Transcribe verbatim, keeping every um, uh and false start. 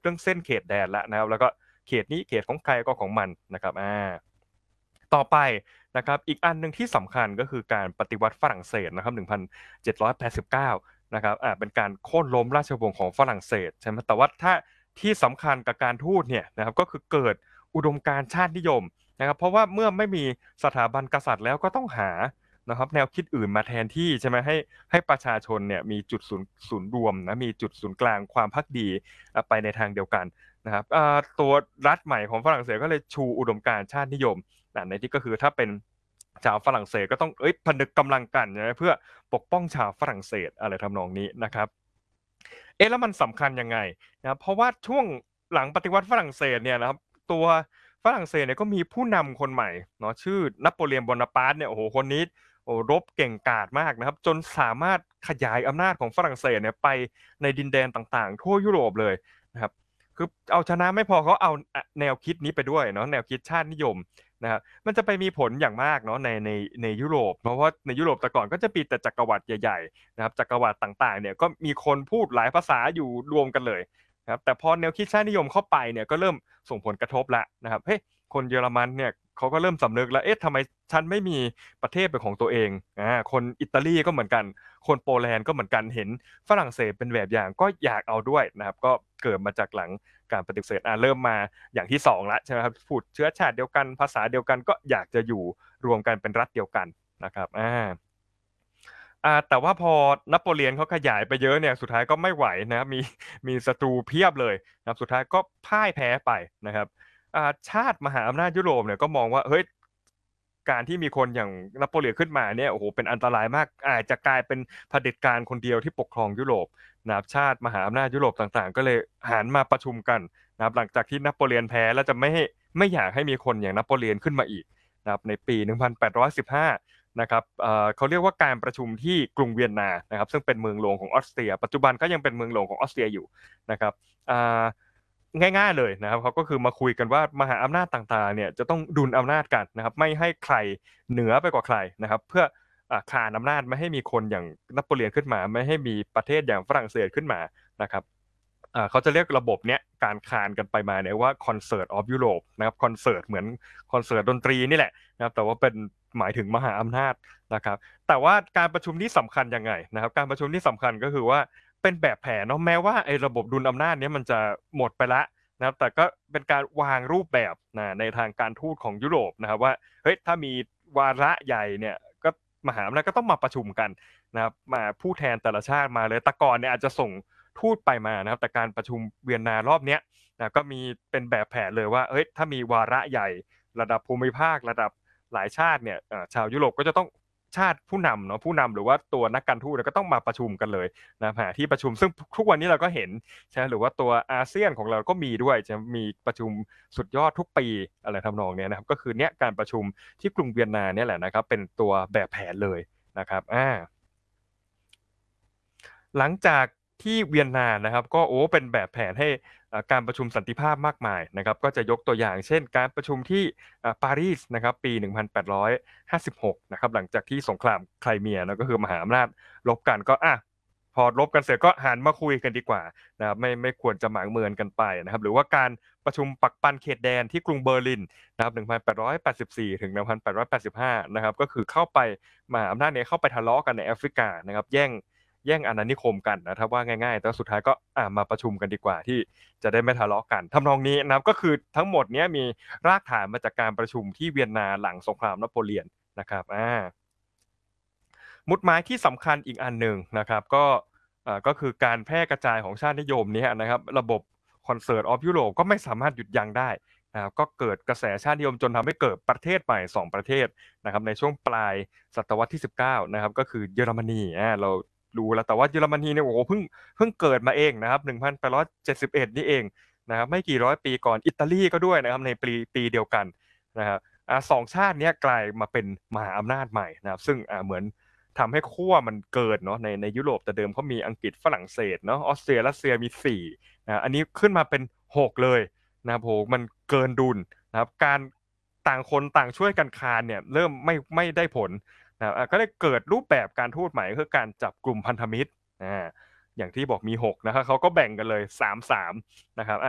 เรื่องเส้นเขตแดนแล้วนะครับแล้วก็เขตนี้เขตของใครก็ของมันนะครับอาต่อไปนะครับอีกอันหนึ่งที่สำคัญก็คือการปฏิวัติฝรั่งเศสนะครับหนึ่งพันเจ็ดร้อยแปดสิบเก้านะครับอ่าเป็นการโค่นล้มราชวงศ์ของฝรั่งเศสใช่ไหมแต่ว่าถ้าที่สำคัญกับการทูตเนี่ยนะครับก็คือเกิดอุดมการณ์ชาตินิยมนะครับเพราะว่าเมื่อไม่มีสถาบันกษัตริย์แล้วก็ต้องหานะครับแนวคิดอื่นมาแทนที่ใช่ไหมให้ให้ประชาชนเนี่ยมีจุดศูนย์ศูนย์รวมนะมีจุดศูนย์กลางความภักดีอ่าไปในทางเดียวกันนะครับอ่าตัวรัฐใหม่ของฝรั่งเศสก็เลยชูอุดมการณ์ชาตินิยมอ่าในที่ก็คือถ้าเป็นชาวฝรั่งเศสก็ต้องเฮ้ยผนึกกำลังกันใช่ไหมเพื่อปกป้องชาวฝรั่งเศสอะไรทำนองนี้นะครับเอ๊ะแล้วมันสำคัญยังไงนะครับเพราะว่าช่วงหลังปฏิวัติฝรั่งเศสเนี่ยนะครับตัวฝรั่งเศสเนี่ยก็มีผู้นำคนใหม่เนาะชื่อนโปเลียนโบนาปาร์ตเนี่ยโอ้โฮคนนี้ โอ้รบเก่งกาจมากนะครับจนสามารถขยายอำนาจของฝรั่งเศสเนี่ยไปในดินแดนต่างๆทั่วยุโรปเลยนะครับคือเอาชนะไม่พอเขาเอาอะแนวคิดนี้ไปด้วยเนาะแนวคิดชาตินิยมนะครับมันจะไปมีผลอย่างมากเนาะในในในยุโรปเพราะว่าในยุโรปแต่ก่อนก็จะมีแต่จักรวรรดิใหญ่ๆนะครับจักรวรรดิต่างๆเนี่ยก็มีคนพูดหลายภาษาอยู่รวมกันเลยนะครับแต่พอแนวคิดชาตินิยมเข้าไปเนี่ยก็เริ่มส่งผลกระทบแล้วนะครับเฮ้ยคนเยอรมันเนี่ยเขาก็เริ่มสำนึกแล้วเอ๊ะทำไมฉันไม่มี ประเทศเป็นของตัวเองอาคนอิตาลีก็เหมือนกัน คนโปแลนด์ก็เหมือนกัน เห็นฝรั่งเศสเป็นแบบอย่างก็อยากเอาด้วยนะครับ ก็เกิดมาจากหลังการปฏิเสธอาเริ่มมาอย่างที่สองแล้วใช่ไหมครับพูดเชื้อชาติเดียวกันภาษาเดียวกันก็อยากจะอยู่รวมกันเป็นรัฐเดียวกันนะครับอาอ่าแต่ว่าพอนโปเลียนเขาขยายไปเยอะเนี่ยสุดท้ายก็ไม่ไหวนะครับมีมีศัตรูเพียบเลยนะครับสุดท้ายก็พ่ายแพ้ไปนะครับ อ่าชาติมหาอำนาจยุโรปเนี่ยก็มองว่าเฮ้ยการที่มีคนอย่างนโปเลียนขึ้นมาเนี่ยโอ้โฮเป็นอันตรายมากอาจจะกลายเป็นเผด็จการคนเดียวที่ปกครองยุโรปนะครับชาติมหาอำนาจยุโรปต่างๆก็เลยหันมาประชุมกันนะครับหลังจากที่นโปเลียนแพ้แล้วจะไม่ให้ไม่อยากให้มีคนอย่างนโปเลียนขึ้นมาอีกนะครับในปีหนึ่งพันแปดร้อยสิบห้านะครับเอ่อเขาเรียกว่าการประชุมที่กรุงเวียนนานะครับซึ่งเป็นเมืองหลวงของออสเตรียปัจจุบันก็ยังเป็นเมืองหลวงของออสเตรียอยู่นะครับอ่า ง่ายๆเลยนะครับเขาก็คือมาคุยกันว่ามหาอำนาจต่างๆเนี่ยจะต้องดุลอำนาจกันนะครับไม่ให้ใครเหนือไปกว่าใครนะครับเพื่ออ่าคานอำนาจไม่ให้มีคนอย่างนโปเลียนขึ้นมาไม่ให้มีประเทศอย่างฝรั่งเศสขึ้นมานะครับอ่าเขาจะเรียกระบบเนี้ยการคานกันไปมาเนี่ยว่า Concert of Europe นะครับคอนเสิร์ตเหมือนคอนเสิร์ตดนตรีนี่แหละนะครับแต่ว่าเป็นหมายถึงมหาอำนาจนะครับแต่ว่าการประชุมนี้สำคัญยังไงนะครับการประชุมที่สำคัญก็คือว่าเป็นแบบแผนเนาะแม้ว่าไอ้ระบบดุลอำนาจเนี้ยมันจะหมดไปแล้ว นะครับแต่ก็เป็นการวางรูปแบบนะในทางการทูตของยุโรปนะครับว่าเฮ้ยถ้ามีวาระใหญ่เนี่ยก็มหาอำนาจก็ต้องมาประชุมกันนะครับมาผู้แทนแต่ละชาติมาเลยแต่ก่อนเนี่ยอาจจะส่งทูตไปมานะครับแต่การประชุมเวียนนารอบเนี้ยนะก็มีเป็นแบบแผนเลยว่าเฮ้ยถ้ามีวาระใหญ่ระดับภูมิภาคระดับหลายชาติเนี่ยเอ่อชาวยุโรปก็จะต้องชาติผู้นำเนาะผู้นำหรือว่าตัวนักการทูตเนี่ยก็ต้องมาประชุมกันเลยนะครับหาที่ประชุมซึ่งทุกวันนี้เราก็เห็น ใช่ไหมหรือว่าตัวอาเซียนของเราก็มีด้วยจะมีประชุมสุดยอดทุกปีอะไรทำนองเนี้ยนะครับก็คือเนี้ยการประชุมที่กรุงเวียนนาเนี่ยแหละนะครับเป็นตัวแบบแผนเลยนะครับอา หลังจากที่เวียนนานะครับก็โอ้เป็นแบบแผนให้อ่าการประชุมสันติภาพมากมายนะครับก็จะยกตัวอย่างเช่นการประชุมที่อ่าปารีสนะครับปีหนึ่งพันแปดร้อยห้าสิบหกนะครับหลังจากที่สงครามไครเมียเนาะก็คือมหาอำนาจรบกันก็อะพอรบกันเสร็จก็หันมาคุยกันดีกว่านะครับไม่ไม่ควรจะหมางเมินกันไปนะครับหรือว่าการประชุมปักปันเขตแดนที่กรุงเบอร์ลินนะครับหนึ่งพันแปดร้อยแปดสิบสี่ถึงหนึ่งพันแปดร้อยแปดสิบห้านะครับก็คือเข้าไปมหาอำนาจเนี้ยเข้าไปทะเลาะกันในแอฟริกานะครับแย่ง แย่งอาณานิคมกันนะถ้าว่าง่ายๆแต่สุดท้ายก็อ่ามาประชุมกันดีกว่าที่จะได้ไม่ทะเลาะกันทำนองนี้นะครับก็คือทั้งหมดเนี้ยมีรากฐานมาจากการประชุมที่เวียนนาหลังสงครามนโปเลียนนะครับอาหมุดหมายที่สำคัญอีกอันหนึ่งนะครับก็อ่าก็คือการแพร่กระจายของชาตินิยมเนี้ยนะครับระบบ Concert of Europe ก็ไม่สามารถหยุดยั้งได้นะครับก็เกิดกระแสชาตินิยมจนทำให้เกิดประเทศใหม่สองประเทศนะครับในช่วงปลายศตวรรษที่สิบเก้านะครับก็คือเยอรมนีอาเรา รู้แล้วแต่ว่าเยอรมนีเนี่ยโอ้โฮเพิ่งเพิ่งเกิดมาเองนะครับหนึ่งพันแปดร้อยเจ็ดสิบเอ็ดนี่เองนะครับไม่กี่ร้อยปีก่อนอิตาลีก็ด้วยนะครับในปีปีเดียวกันนะครับอ่าสองชาติเนี้ยกลายมาเป็นมหาอำนาจใหม่นะครับซึ่งอ่าเหมือนทำให้ขั้วมันเกินเนาะในในยุโรปแต่เดิมเขามีอังกฤษฝรั่งเศสเนาะออสเตรียรัสเซียมีสี่นะอันนี้ขึ้นมาเป็นหกเลยนะครับโอ้โฮมันเกินดุลนะครับการต่างคนต่างช่วยกันคานเนี่ยเริ่มไม่ไม่ได้ผล นะครับอ่าก็เลยเกิดรูปแบบการทูตใหม่ก็คือการจับกลุ่มพันธมิตรอาอย่างที่บอกมีหกนะครับเขาก็แบ่งกันเลยสาม สามนะครับอา